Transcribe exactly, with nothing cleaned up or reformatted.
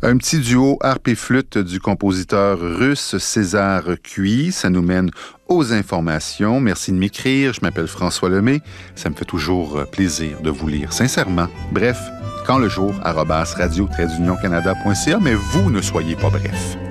Un petit duo harpe et flûte du compositeur russe César Cui. Ça nous mène aux informations. Merci de m'écrire. Je m'appelle François Lemay. Ça me fait toujours plaisir de vous lire sincèrement. Bref, quand le jour, arobase radio tiret union canada point c a, mais vous ne soyez pas bref.